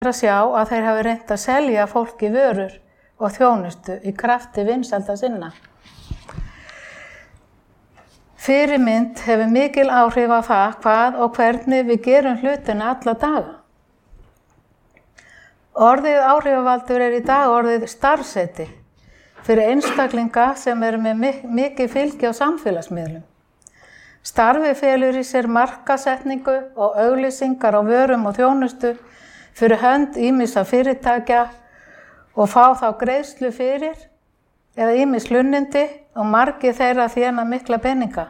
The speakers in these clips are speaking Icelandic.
að sjá að þeir hafi reynt að selja fólki vörur og þjónustu í krafti vinsælda sinna. Fyrirmynd hefur mikil áhrif á það hvað og hvernig við gerum hlutina alla daga. Orðið áhrifavaldur í dag orðið starfsheiti fyrir einstaklinga sem eru með mikið fylgi á samfélagsmiðlum. Starfið felur í sér markaðssetningu og auglýsingar á vörum og þjónustu fyrir hönd ýmissa fyrirtækja og fá þá greiðslu fyrir eða ýmis hlunnindi og margir þeirra þéna mikla peninga.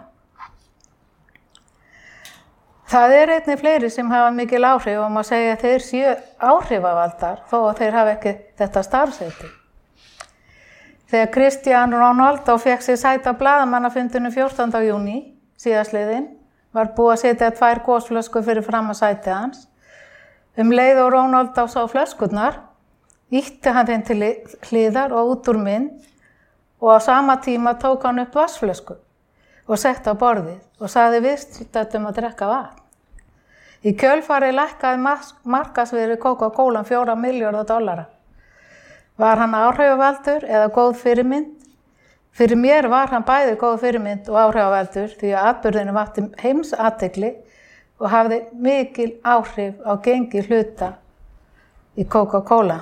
Það einnig fleiri sem hafa mikil áhrif og má segja að þeir séu áhrifavaldar þó að þeir hafa ekki þetta starfsheiti. Þegar Cristiano Ronaldo fékk sér sæti á blaðamannafundinum 14. júní síðastliðinn var búið að setja 2 gosflöskur fyrir fram að sæti hans. Leið og Ronaldo sá flöskurnar, ýtti hann þeim til hliðar og út úr mynd og á sama tíma tók hann upp vatnsflösku og setti á borðið og sagði viðstaddur að drekka vatn. Í kjölfarið lækkaði markaðsvirði Coca-Cola 4 milljarða dollara. Var hann áhrifavaldur eða góð fyrirmynd? Fyrir mér var hann bæði góð fyrirmynd og áhrifavaldur því að atburðinu vakti heimsathygli og hafði mikil áhrif á gengi hluta í Coca-Cola.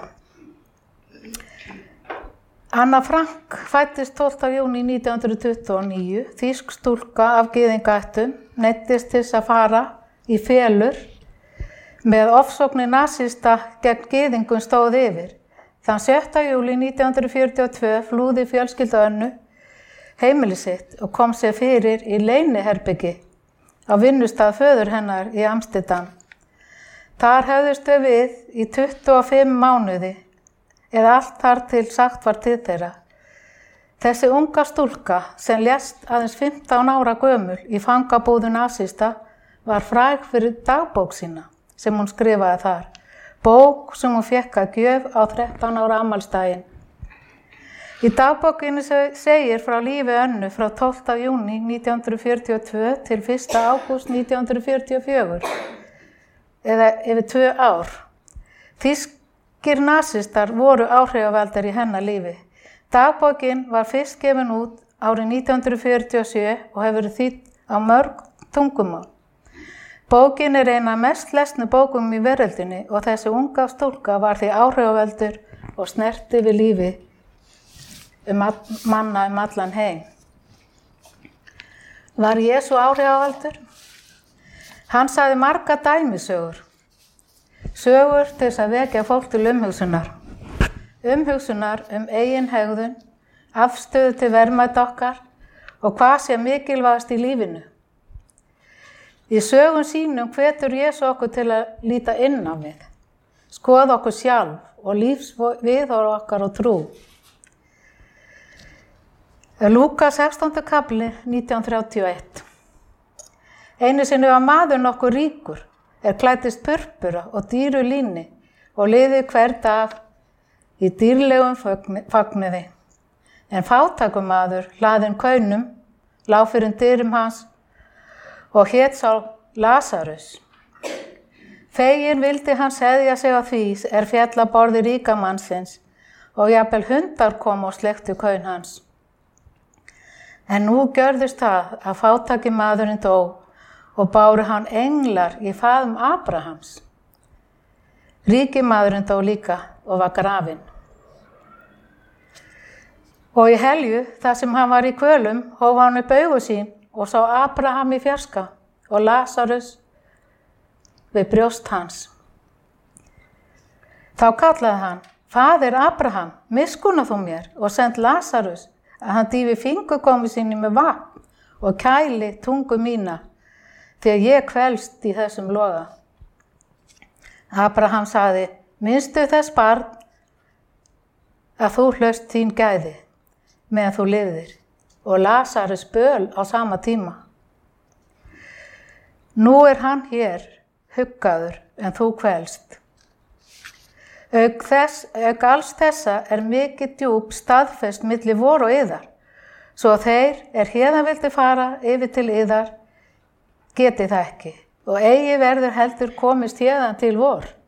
Anna Frank fæddist 12. júní 1929, þýsk stúlka af gyðingaættum, neyddist til að fara í felur með ofsóknir nasista gegn gyðingum stóð yfir. Þann 7. júlí 1942 flúði fjölskylda Önnu heimili sitt og kom sér fyrir í leyniherbyggi á vinnustað föður hennar í Amsterdam. Þar höfðust þau við í 25 mánuði eða allt þar til sagt var til þeirra. Þessi unga stúlka sem lést aðeins 15 ára gömul í fangabúðu nasista var fræg fyrir dagbók sína sem hún skrifaði þar. Bók sem hún fékk að gjöf á 13 ára afmælisdaginn. Í dagbókinni segir frá lífi Önnu frá 12. júní 1942 til 1. ágúst 1944, eða yfir 2 ár. Þýskir nasistar voru áhrifavaldar í hennar lífi. Dagbókin var fyrst gefin út árið 1947 og hefur verið þýdd á mörg tungumál. Bókin eina mest lesnu bókum í veröldinni og þessi unga stúlka var því áhrifavaldur og snerti við lífi manna allan heim. Var Jesú áhrifavaldur? Hann sagði marga dæmisögur. Sögur til þess að vekja fólk til umhugsunar. Umhugsunar eigin hegðun, afstöðu til verðmæta okkar og hvað sé mikilvægast í lífinu. Í sögum sínum hvetur Jesú okkur til að líta inn á við, skoða okkur sjálf og lífsviðhorf okkar og trú. Lúkas 16. kafli 1931. Einu sinni var maður nokkuð ríkur, klæddist purpura og dýru líni og lifði hver dag í dýrlegum fagniði. En fátækur maður, hlaðinn kaunum, lá fyrir dyrum hans og hét sá Lasarus. Feginn vildi hann seðja sig á því féll að borði ríkamannsins og jafnvel hundar kom og sleiktu kaun hans. En nú gjörðist það að fátæki maðurinn dó og báru hann englar í faðm Abrahams. Ríki maðurinn dó líka og var grafinn. Og í helju, þar sem hann var í kvölum, hóf hann upp augu sín og sá Abraham í fjarska og Lasarus við brjóst hans. Þá kallaði hann, Faðir Abraham, miskunna þú mér og send Lasarus að hann dýfi fingurgómi síni með vatn og kæli tungu mína þegar ég kvelst í þessum loga. Abraham sagði, minnstu þess barn að þú hlaust þín gæði meðan þú lifðir og Lasarus böl á sama tíma. Nú hann hér, huggaður, en þú kvelst. Auk alls þessa mikið djúp staðfest milli vor og yðar, svo þeir héðan vildi fara yfir til yðar, geti það ekki, og eigi verður heldur komist héðan til vor.